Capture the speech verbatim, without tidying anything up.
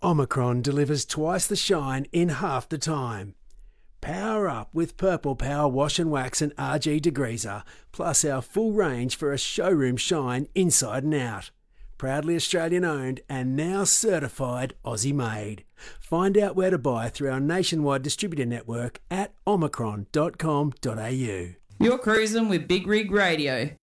Omicron delivers twice the shine in half the time. Power up with Purple Power Wash and Wax and R G Degreaser, plus our full range for a showroom shine inside and out. Proudly Australian owned and now certified Aussie made. Find out where to buy through our nationwide distributor network at omicron dot com dot a u. You're cruising with Big Rig Radio.